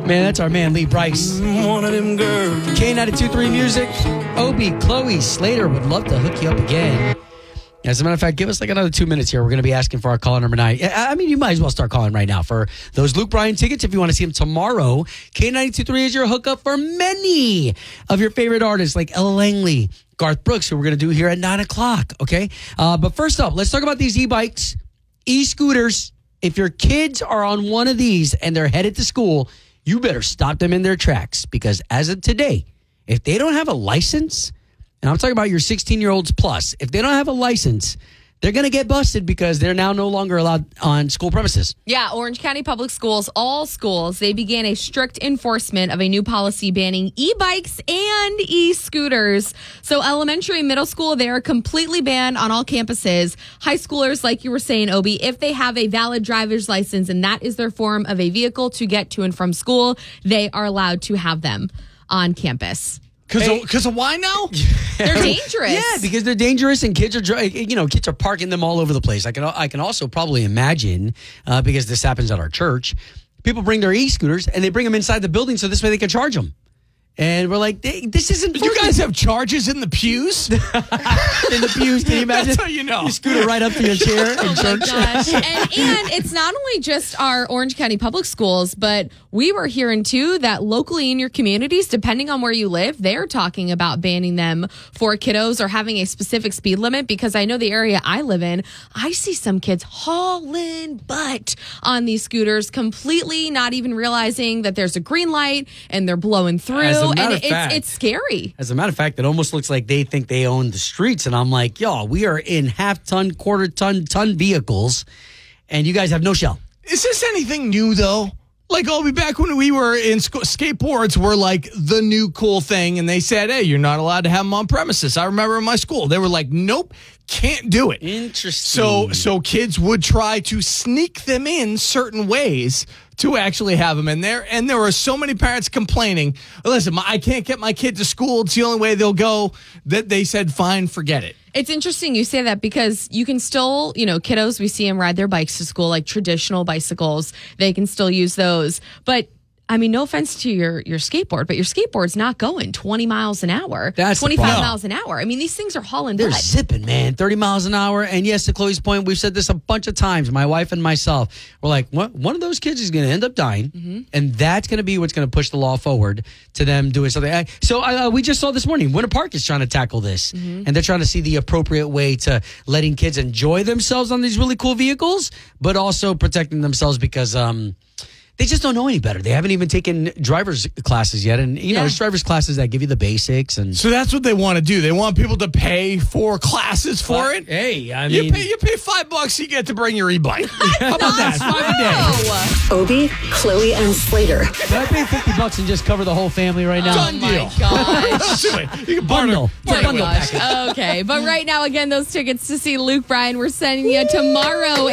Man, that's our man, Lee Bryce. One of them girls. K92.3 Music. Obie, Chloe, Slater would love to hook you up again. As a matter of fact, give us like another 2 minutes here. We're going to be asking for our caller number 9. I mean, you might as well start calling right now for those Luke Bryan tickets if you want to see him tomorrow. K92.3 is your hookup for many of your favorite artists like Ella Langley, Garth Brooks, who we're going to do here at 9 o'clock, okay? But first up, let's talk about these e-bikes, e-scooters. If your kids are on one of these and they're headed to school, you better stop them in their tracks because as of today, if they don't have a license, and I'm talking about your 16-year-olds plus, if they don't have a license, they're going to get busted because they're now no longer allowed on school premises. Yeah, Orange County Public Schools, all schools, they began a strict enforcement of a new policy banning e-bikes and e-scooters. So elementary and middle school, they are completely banned on all campuses. High schoolers, like you were saying, Obie, if they have a valid driver's license and that is their form of a vehicle to get to and from school, they are allowed to have them on campus. Because of why now? They're dangerous. Yeah, because they're dangerous and kids are parking them all over the place. I can also probably imagine, because this happens at our church, people bring their e-scooters and they bring them inside the building so this way they can charge them. And we're like, this isn't You guys have charges in the pews? in the pews. Can you imagine? That's how you know. You scooter right up to your chair in Oh church. my gosh. And it's not only just our Orange County Public Schools, but we were hearing too that locally in your communities, depending on where you live, they're talking about banning them for kiddos or having a specific speed limit because I know the area I live in, I see some kids hauling butt on these scooters, completely not even realizing that there's a green light and they're blowing through. And it's scary. As a matter of fact, it almost looks like they think they own the streets. And I'm like, y'all, we are in half-ton, quarter-ton vehicles, and you guys have no shell. Is this anything new, though? Like, back when we were in school, skateboards were like the new cool thing, and they said, hey, you're not allowed to have them on premises. I remember in my school, they were like, nope, can't do it. Interesting. So kids would try to sneak them in certain ways to actually have them in there. And there were so many parents complaining, listen, I can't get my kid to school. It's the only way they'll go. That they said, fine, forget it. It's interesting you say that because you can still, kiddos, we see them ride their bikes to school, like traditional bicycles. They can still use those. But I mean, no offense to your skateboard, but your skateboard's not going 20 miles an hour, That's 25 miles an hour. I mean, these things are hauling They're butt. zipping, man, 30 miles an hour. And yes, to Chloe's point, we've said this a bunch of times. My wife and myself, we're like, one of those kids is going to end up dying, and that's going to be what's going to push the law forward to them doing something. So we just saw this morning, Winter Park is trying to tackle this, and they're trying to see the appropriate way to letting kids enjoy themselves on these really cool vehicles, but also protecting themselves because they just don't know any better. They haven't even taken driver's classes yet. And, there's driver's classes that give you the basics. And so that's what they want to do. They want people to pay for classes for it. Hey, I mean, you pay $5, you get to bring your e-bike. How about that? $5 a day. Obie, Chloe, and Slater. can I pay $50 and just cover the whole family right now? Done deal. My gosh. Let's do it. You can Bundle. It's a Oh my bundle gosh. package. Okay, but right now, again, those tickets to see Luke Bryan, we're sending you tomorrow,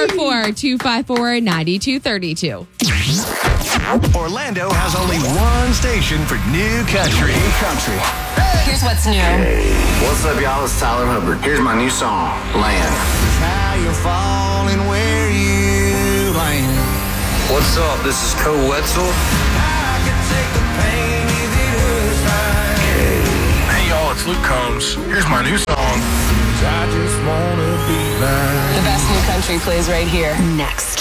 844-254-9232. Orlando has only one station for new country. Here's what's new. What's up, y'all? It's Tyler Hubbard. Here's my new song, Land. How you're falling where you land. What's up? This is Co Wetzel. I could take the pain if it was fine. Hey y'all, it's Luke Combs. Here's my new song. I just wanna be mine. The best new country plays right here. Next.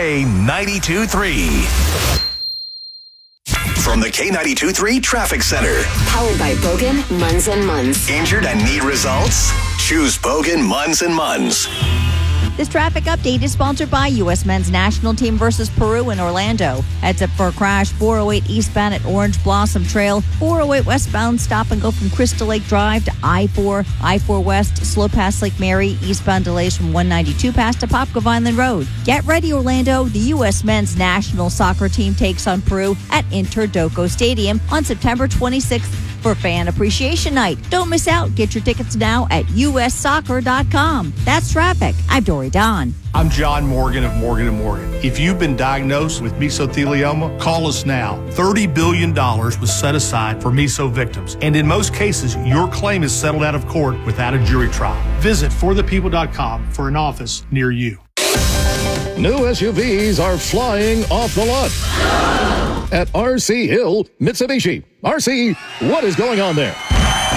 K92.3. From the K92.3 Traffic Center. Powered by Bogan, Munz & Munz. Injured and need results? Choose Bogan, Munz & Munz. This traffic update is sponsored by U.S. Men's National Team versus Peru in Orlando. Heads up for a crash 408 eastbound at Orange Blossom Trail. 408 westbound, stop and go from Crystal Lake Drive to I-4. I-4 west, slow past Lake Mary. Eastbound delays from 192 past to Popka Vineland Road. Get ready, Orlando. The U.S. Men's National Soccer Team takes on Peru at Interdoco Stadium on September 26th. For Fan Appreciation Night. Don't miss out. Get your tickets now at ussoccer.com. That's traffic. I'm Dory Don. I'm John Morgan of Morgan & Morgan. If you've been diagnosed with mesothelioma, call us now. $30 billion was set aside for meso victims. And in most cases, your claim is settled out of court without a jury trial. Visit forthepeople.com for an office near you. New SUVs are flying off the lot. at RC Hill Mitsubishi. RC, what is going on there?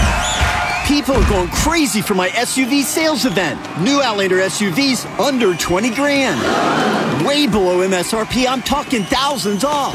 People are going crazy for my SUV sales event. New Outlander SUVs under 20 grand. Way below MSRP, I'm talking thousands off.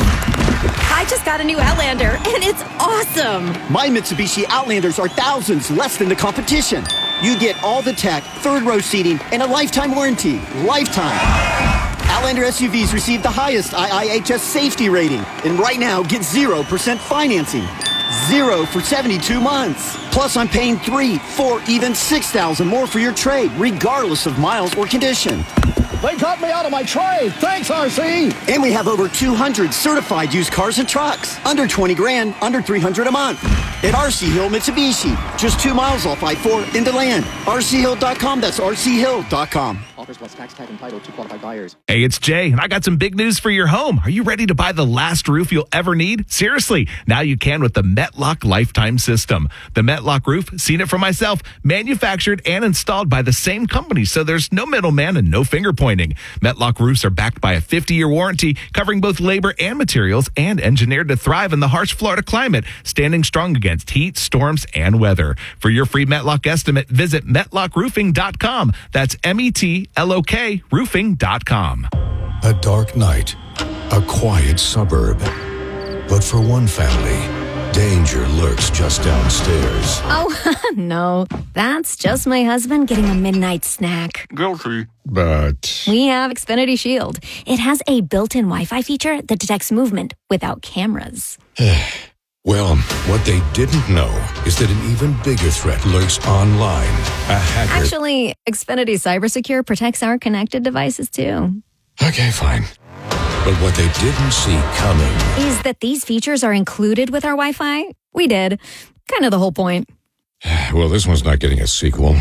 I just got a new Outlander, and it's awesome. My Mitsubishi Outlanders are thousands less than the competition. You get all the tech, third row seating, and a lifetime warranty. Lifetime. Outlander SUVs receive the highest IIHS safety rating. And right now, get 0% financing. 0 for 72 months. Plus, I'm paying $3,000, $4,000, even $6,000 more for your trade, regardless of miles or condition. They cut me out of my trade. Thanks, RC. And we have over 200 certified used cars and trucks. Under 20 grand, under $300 a month. At RC Hill Mitsubishi. Just 2 miles off I-4 into land. RCHill.com. That's RCHill.com. Offers plus tax tag and title to qualified buyers. Hey, it's Jay, and I got some big news for your home. Are you ready to buy the last roof you'll ever need? Seriously, now you can with the Metlock Lifetime System. The Metlock roof, seen it for myself, manufactured and installed by the same company, so there's no middleman and no finger pointing. Metlock roofs are backed by a 50-year warranty, covering both labor and materials, and engineered to thrive in the harsh Florida climate, standing strong against heat, storms, and weather. For your free Metlock estimate, visit MetlockRoofing.com. That's METLOK roofing.com. A dark night, a quiet suburb. But for one family, danger lurks just downstairs. Oh, no. That's just my husband getting a midnight snack. Guilty. But We have Xfinity Shield. It has a built-in Wi-Fi feature that detects movement without cameras. well, what they didn't know is that an even bigger threat lurks online. A hacker. Actually, Xfinity CyberSecure protects our connected devices, too. Okay, fine. But what they didn't see coming Is that these features are included with our Wi-Fi? We did. Kind of the whole point. Well, this one's not getting a sequel.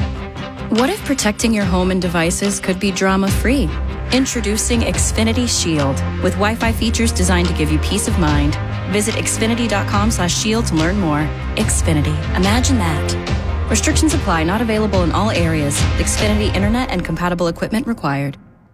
What if protecting your home and devices could be drama-free? Introducing Xfinity Shield with Wi-Fi features designed to give you peace of mind. Visit Xfinity.com/shield to learn more. Xfinity. Imagine that. Restrictions apply. Not available in all areas. Xfinity Internet and compatible equipment required.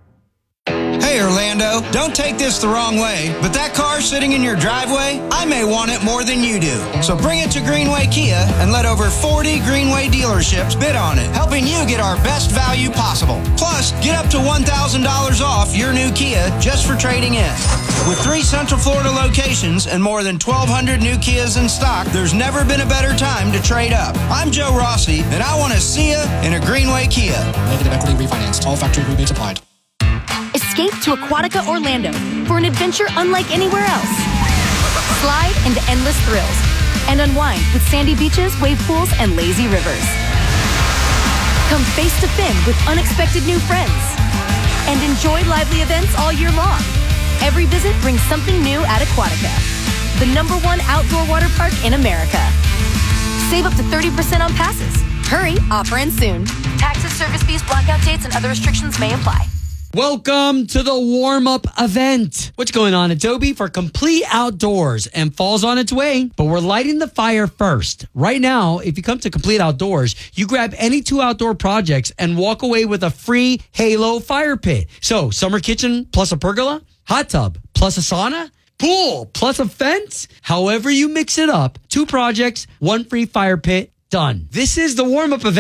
Hey, Orlando, don't take this the wrong way, but that car sitting in your driveway, I may want it more than you do. So bring it to Greenway Kia and let over 40 Greenway dealerships bid on it, helping you get our best value possible. Plus, get up to $1,000 off your new Kia just for trading in. With 3 Central Florida locations and more than 1,200 new Kias in stock, there's never been a better time to trade up. I'm Joe Rossi, and I want to see you in a Greenway Kia. Negative equity refinanced. All factory rebates applied. Escape to Aquatica Orlando for an adventure unlike anywhere else. Slide into endless thrills and unwind with sandy beaches, wave pools, and lazy rivers. Come face to fin with unexpected new friends and enjoy lively events all year long. Every visit brings something new at Aquatica, the #1 outdoor water park in America. Save up to 30% on passes. Hurry, offer ends soon. Taxes, service fees, blackout dates, and other restrictions may apply. Welcome to the warm-up event. What's going on, Adobe? For complete outdoors, and fall's on its way, but we're lighting the fire first. Right now, if you come to Complete Outdoors, you grab any 2 outdoor projects and walk away with a free Halo fire pit. So, summer kitchen plus a pergola, hot tub plus a sauna, pool plus a fence. However you mix it up, 2 projects, 1 free fire pit, done. This is the warm-up event.